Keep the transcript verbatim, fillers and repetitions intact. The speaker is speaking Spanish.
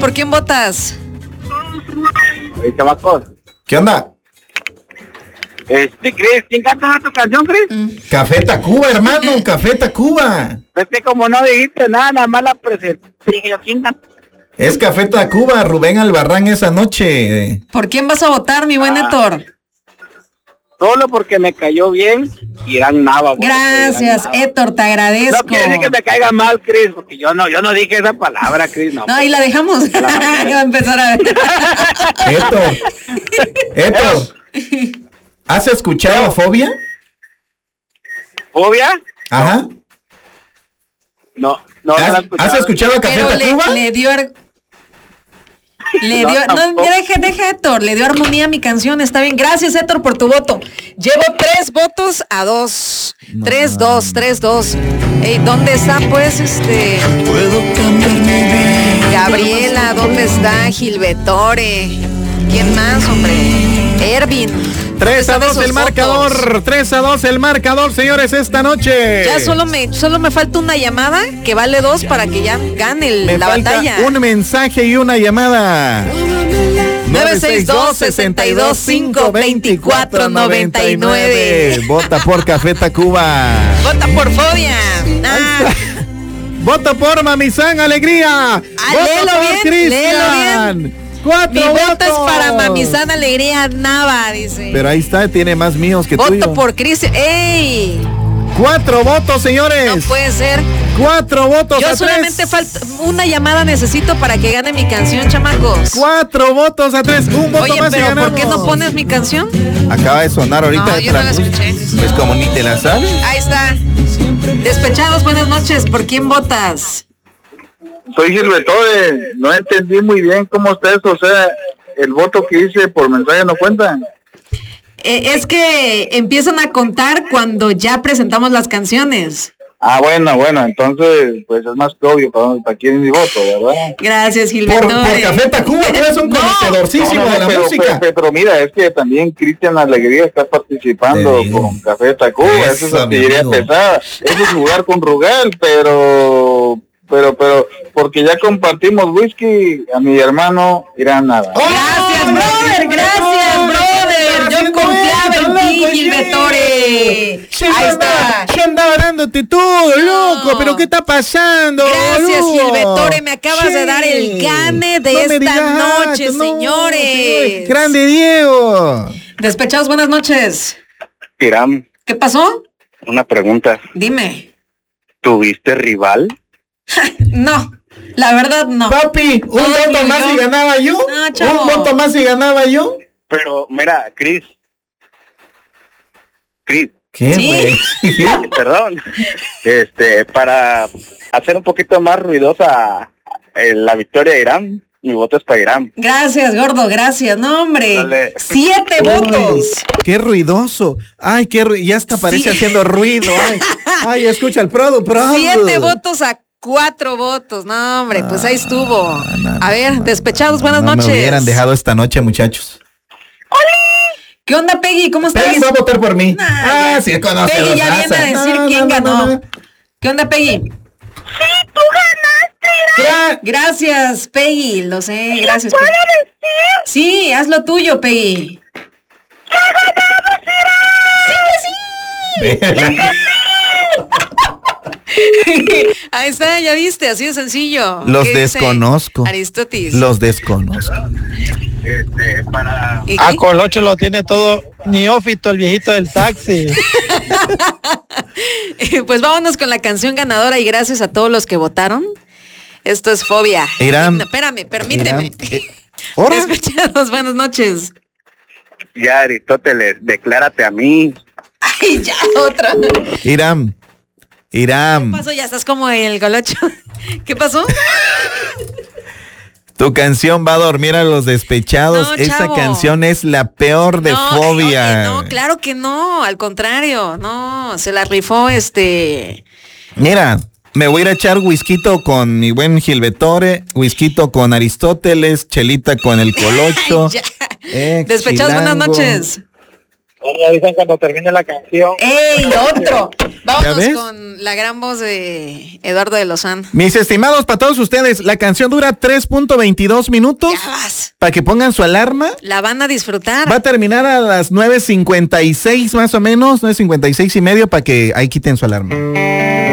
¿por quién votas? Hey, chamacos. ¿Qué onda? Este, Cris, ¿quién canta tu canción, Cris? Mm. Café Tacuba, hermano, Café Tacuba. Es que como no dijiste nada, nada más la presenté. Dije yo, ¿quién canta? Es Café Tacuba, Rubén Albarrán esa noche. ¿Por quién vas a votar, mi buen Ah. Héctor? Solo porque me cayó bien Irán Nava. Gracias, Héctor, te agradezco. No quiere decir que me caiga mal, Cris, porque yo no, yo no dije esa palabra, Cris, no. No, ahí la dejamos. Ya va a empezar a ver. Héctor, Héctor, ¿has escuchado Fobia? ¿Fobia? Ajá. No, no, no la he ¿Has, escuchado. ¿has escuchado Café Pero le, Tacuba? le dio... ar- Le No, dio, no, tampoco. ya deje, deje, Héctor, le dio armonía a mi canción, está bien. Gracias, Héctor, por tu voto. Llevo tres votos a dos. Tres, dos, tres, dos. Ey, ¿dónde está, pues, este... Puedo cambiar mi vida. Gabriela, ¿dónde está? Gilbertore. ¿Quién más, hombre? Ervin. tres a ¿Dónde dos están el esos marcador, votos? tres a dos el marcador, señores, esta noche. Ya solo me, solo me falta una llamada que vale dos para que ya gane el- Me la falta batalla. un mensaje y una llamada. nueve seis dos, seis dos cinco, dos cuatro nueve nueve. Vota por Café Tacuba. Vota por Fobia. Ah, Vota por Mamizán Alegría. Ah, Vota léelo por bien, léelo Cristian. Cuatro mi voto es votos. para Mamizán Alegría Nava, dice. Pero ahí está, tiene más míos que Voto tuyo. por Cristian. ¡Ey! Cuatro votos, señores. No puede ser. Cuatro votos Yo a solamente tres. falta una llamada necesito para que gane mi canción, chamacos. Cuatro votos a tres. Un voto Oye, más y pero ganamos. ¿por qué no pones mi canción? Acaba de sonar ahorita. No, de yo no la escuché. Pues como ni te la sabes. Ahí está. Despechados, buenas noches. ¿Por quién votas? Soy Gilbertore, no entendí muy bien cómo está eso, o sea, el voto que hice por mensaje no cuenta. Eh, es que empiezan a contar cuando ya presentamos las canciones. Ah, bueno, bueno, entonces, pues es más que obvio para, para quién es mi voto, ¿verdad? Gracias, Por, Gilberto. por Café Tacuba, tú eres un No. conocedorcísimo No, no, de la pero, música. pero, pero mira, es que también Cristian Alegría está participando Te digo. con Café Tacuba, eso, Eso, es mi artillería amigo. pesada, eso es jugar con Rugal, pero, pero, pero, porque ya compartimos whisky, a mi hermano Irán Nava. Gracias, brother, gracias, brother. Yo confiaba en ti, Gilbertore. Ahí está. Yo andaba dándote todo, loco. ¿Pero qué está pasando? Gracias, boludo? Gilbertore. Me acabas Sí. de dar el gane de No me esta digas noche, gato, no, señores. Grande Diego. Despechados, buenas noches. Irán, ¿Qué pasó? una pregunta, Dime. ¿tuviste rival? No, la verdad no. Papi, un Todo voto fluyó. más y ganaba yo. No, chavo. Un voto más y ganaba yo. Pero, mira, Cris, Cris, ¿Qué, Sí. güey? perdón, este, para hacer un poquito más ruidosa eh, la victoria de Irán, mi voto es para Irán. Gracias, gordo, gracias. No, hombre. Dale. Siete votos. Qué ruidoso. Ay, qué ruido. Ya hasta parece Sí. haciendo ruido. Ay, ay, escucha el produ, produ. Siete votos a cuatro votos. No, hombre, pues ahí estuvo. Ah, no, A ver, despechados, buenas No noches. me hubieran dejado esta noche, muchachos. ¿Qué onda, Peggy? ¿Cómo estás? Peggy va a votar por mí. Nah, ah, ya. sí, conoce. Peggy ya viene a decir quién ganó. ¿Qué onda, Peggy? Gra- Gracias, Peggy, lo sé, gracias. Peggy. Sí, haz lo tuyo, Peggy. Ahí está, ya viste, así de sencillo. Los ¿Qué dice desconozco. Aristóteles. Los desconozco. Este, para... ¿Y Ah, qué? Colocho lo tiene todo neófito, el viejito del taxi. Pues vámonos con la canción ganadora y gracias a todos los que votaron. Esto es Fobia. Irán. No, espérame, permíteme. Irán, eh, ¿ahora? Escuchados, buenas noches. Ya, Aristóteles, declárate a mí. Ay, ya, otra. Irán. Irán. ¿Qué pasó? Ya estás como el Colocho. ¿Qué pasó? Tu canción va a dormir a los despechados. No, Esa chavo. canción es la peor de No, Fobia. oye, no, claro que no, al contrario, no, se la rifó este. Mira, me voy a ir a echar whisky con mi buen Gilbertore, whisky con Aristóteles, chelita con el Colocho. Ay, ya. ex Despechados, buenas chilango. noches. Ya dicen cuando termine la canción. ¡Ey, otro! ¿Ya Vámonos ves? con la gran voz de Eduardo de Lozán. Mis estimados, para todos ustedes, la canción dura tres punto veintidós minutos. Ya vas. Para que pongan su alarma. La van a disfrutar. Va a terminar a las nueve cincuenta y seis más o menos, nueve cincuenta y seis y medio, para que ahí quiten su alarma.